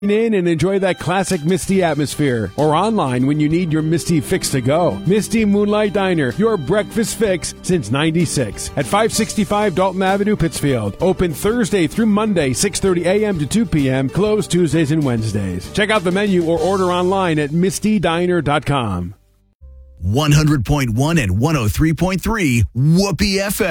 In and enjoy that classic Misty atmosphere, or online when you need your Misty fix to go. Misty Moonlight Diner, your breakfast fix since '96 at 565 Dalton Avenue, Pittsfield. Open Thursday through Monday, 6:30 a.m. to 2 p.m. Closed Tuesdays and Wednesdays. Check out the menu or order online at mistydiner.com. 100.1 and 103.3 Whoopee FM.